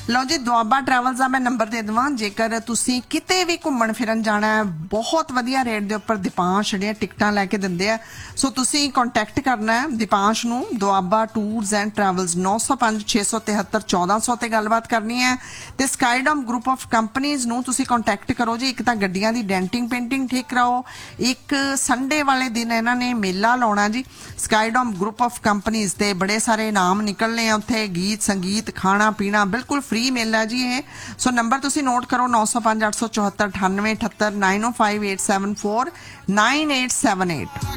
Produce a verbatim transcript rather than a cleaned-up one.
ਲਓ ਜੀ, ਦੁਆਬਾ ਟਰੈਵਲਸ ਦਾ ਮੈਂ ਨੰਬਰ ਦੇ ਦੇਵਾਂ। ਜੇਕਰ ਤੁਸੀਂ ਕਿਤੇ ਵੀ ਘੁੰਮਣ ਫਿਰਨ ਜਾਣਾ ਹੈ, ਬਹੁਤ ਵਧੀਆ ਰੇਟ ਦੇ ਉੱਪਰ ਦੀਪਾਂਸ਼ ਜਿਹੜੀਆਂ ਟਿਕਟਾਂ ਲੈ ਕੇ ਦਿੰਦੇ ਆ। ਸੋ ਤੁਸੀਂ ਕੰਟੈਕਟ ਕਰਨਾ ਹੈ ਦੀਪਾਂਸ਼ ਨੂੰ। ਦੁਆਬਾ ਟੂਰਸ ਐਂਡ ਟਰੈਵਲਸ ਨੌ ਸੌ ਪੰਜ ਛੇ ਸੌ ਤਿਹੱਤਰ ਚੌਦਾਂ ਸੌ ਤੇ ਗੱਲਬਾਤ ਕਰਨੀ ਹੈ। ਤੇ ਸਕਾਈਡਮ ਗਰੁੱਪ ਆਫ ਕੰਪਨੀਜ਼ ਨੂੰ ਤੁਸੀਂ ਕੰਟੈਕਟ ਕਰੋ ਜੀ। ਇੱਕ ਤਾਂ ਗੱਡੀਆਂ ਦੀ ਡੈਂਟਿੰਗ ਪੇਂਟਿੰਗ ਠੀਕ ਕਰਾਓ, ਇੱਕ ਸੰਡੇ ਵਾਲੇ ਦਿਨ ਇਹਨਾਂ ਨੇ ਮੇਲਾ ਲਾਉਣਾ ਜੀ। ਸਕਾਈਡਮ ਗਰੁੱਪ ਆਫ ਕੰਪਨੀਜ਼ ਤੇ ਬੜੇ ਸਾਰੇ ਇਨਾਮ ਨਿਕਲਣੇ ਆ ਉੱਥੇ, ਗੀਤ ਸੰਗੀਤ ਖਾਣਾ ਪੀਣਾ ਬਿਲਕੁਲ फ्री मेला जी है। सो नंबर तुसी नोट करो नौ सौ पांच अठ सौ चौहत्तर अठानवे अठहत्तर नाइन ओ five eight seven four nine eight seven eight.